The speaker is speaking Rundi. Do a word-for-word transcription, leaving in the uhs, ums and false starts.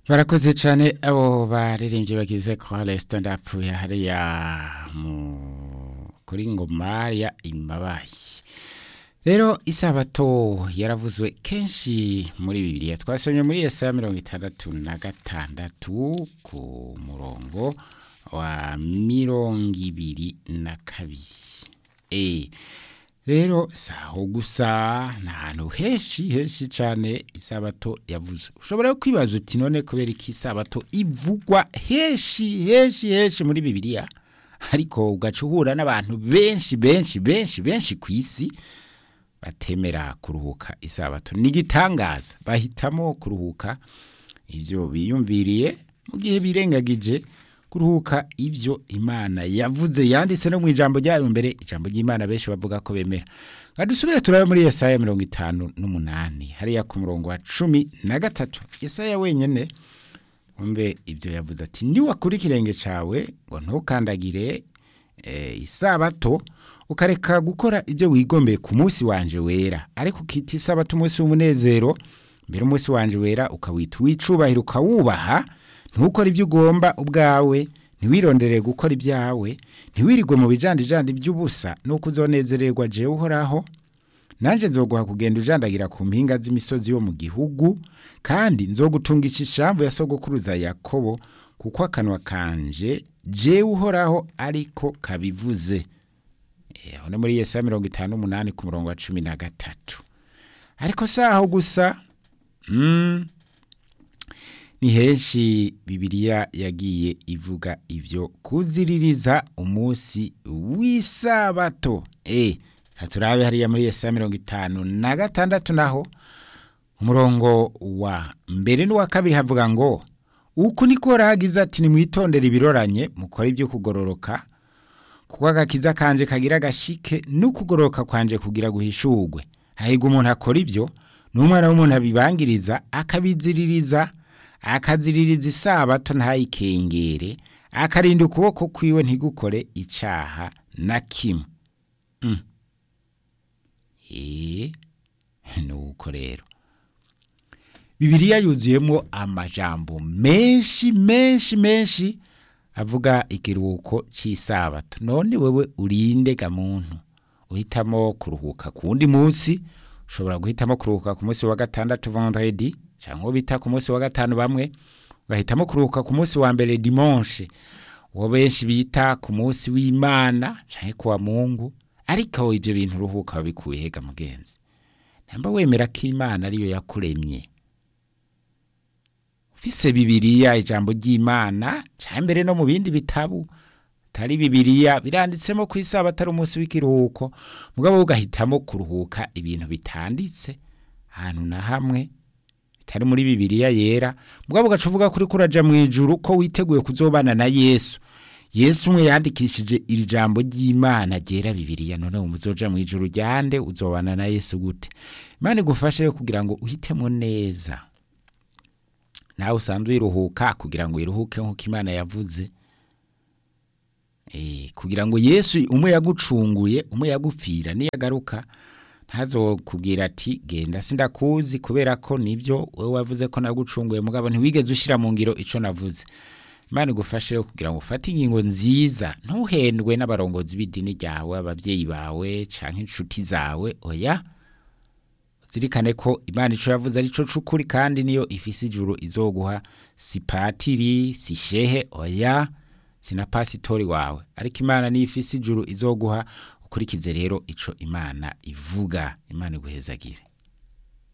barakoze cyane abo baririmbye bagize chorale stand up ya hariya mu kuri ngoma ya Imabayi. Rero isabato yaravuzwe kenshi muri Bibiliya, twasomye muri Yesaya mirongo itandatu na gatandatu ku murongo wa mirongo ibiri na kabiri. Eh Rero saho gusa nahantu heshi heshi cyane isabato yavuze. Ushobora kwibaza uti none kubera iki isabato ivugwa heshi heshi heshi muri Bibiliya, ariko ugacuhura n'abantu benshi benshi benshi benshi kwisi batemera kuruhuka isabato. Nigitangaza bahitamo kuruhuka ivyo biyumviriye mu gihe birengagije kuruhuka ivyo Imana yavuze yanditse no mu ijambo ryayo mbere. Ijambo ry'Imana benshi bavuga ko bemera. Gadusubire turabe muri Yesaya mirongo itanu n'umunani hariya ku murongo wa cumi na gatatu. Yesaya wenyene umbe ivyo yavuze ati, ni wakuri kirenge cawe ngo ntukandagire e, isabato ukareka gukora ibyo wigombeye ku munsi wanje wera, ariko ukita isabato umunsi w'umunezero, mbere umunsi wanje wera ukawita wicubahiro ukawubaha. Ntukore ibyo ugomba ubwawe, ntiwirondere gukora ibyawe, ntiwirigwe mu bijandijandi by'ubusa, nuko uzonezererwa jewe Uhoraho. Nanje nzoguha kugenda ujandagira ku mpinga z'imisozi yo mu gihugu, kandi nzogutungisha ishambo ya sogokuruza Yakobo, kuko akanwa kanje jewe Uhoraho ariko kabivuze. Eh hone muri Yesaya mirongo itanu n'umunani ku murongo wa cumi na gatatu. Ariko saho gusa mm, ni henshi Bibiliya yagiye ivuga ivyo kuziririza umunsi w'isabato. Eh katurabe hariya muri Yesaya mirongo itanu na gatandatu naho umurongo wa mbere n'uwa kabiri havuga ngo, uku niko ragize ati, nimwitondere ibiroranye mukora ibyo kugororoka, kuko agakiza kanje kagira gashike n'ukugororoka kwanje kugira guhishurwe. Hahirwa umuntu akora ibyo, n'umwana w'umuntu abibangiriza akabiziririza, akaziririza isabato ntayikengere, akarinda ukuboko kwiwe ntigukore icaha na kimwe. Mm. Eh nuko rero Bibiliya yuzuyemo amajambo menshi menshi menshi avuga ikiruhuko cy'isabato. None wewe urinde ga muntu uhitamo kuruhuka kundi munsi? Ushobora guhitamo kuruhuka ku munsi wa gatandatu vendredi, cyangwa bita ku munsi wa gatanu, bamwe bahitamo kuruhuka ku munsi wa mbere dimanche, wo benshi bita ku munsi w'Imana cyangwa kwa Mungu. Ariko ibyo bintu ruhuka babikuye hega mugenzi? Namba wemera ko Imana ariyo yakuremye, ufise Bibiliya ijambo ry'Imana cyangwa mbere no mu bindi bitabu tari Bibiliya biranditsemo ku isabato ari umunsi w'ikiruhuko, mugabo ugahitamo kuruhuka ibintu bitanditse ahantu na hamwe bitari muri Bibiliya yera, mugabo ugacuvuga kuri kuraja mu ijuru ko witeguye kuzobana na Yesu. Yesu umwe yandikishije iri jambo ry'Imana ryera Bibiliya. None umuzoja mu ijuru ryande? Uzobana na Yesu gute? Imana igufashe kugira ngo uhitemo neza, nawe usanzwe iruhuka kugira ngo iruhuke nk'uko Imana yavuze. Eh kugira ngo Yesu umwe yagucunguye, umwe yagupfira, niyagaruka ntazokubwira ati genda sindakuzi, kubera ko nibyo wewe wavuze ko nagucunguye mugabo ntiwigeze ushira mu ngiro ico navuze. Imana igufashe kugira ngo ufate ingingo nziza, ntuhendwe n'abarongozi b'idini ryawe, abavyeyi bawe canke inshuti zawe. Oya, zirikane ko Imana ico yavuze ari co cukuri, kandi niyo ifise ijuru izoguha. Si patiri, si shehe, oya, sina pasitori wawe, ariko Imana niyo ifise ijuru izoguha. Ukurikize rero ico Imana ivuga. Imana iguhezagire.